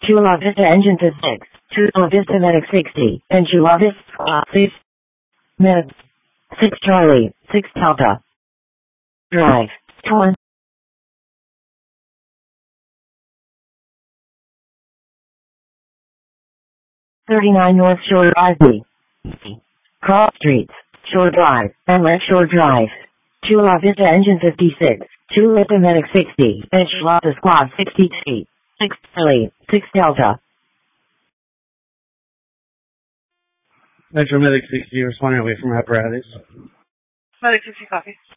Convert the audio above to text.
Chula Vista Engine 6, Chula Vista Medic 60, and Chula Vista 6, Med 6 Charlie, 6 Delta. Drive, 39 North Shore Drive B. Cross Streets, Shore Drive, and Left Shore Drive. Chula Vista Engine 56, Chula Vista Medic 60, and Chula Vista Squad 63, 6 Charlie, 6 Delta. Metro Medic 60, responding away from apparatus. Medic 60 copy.